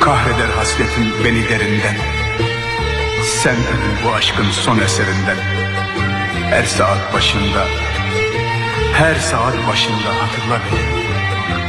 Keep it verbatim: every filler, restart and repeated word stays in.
Kahreder hasretin beni derinden. Sen ödün bu aşkın son eserinden. Her saat başında, her saat başında hatırla beni.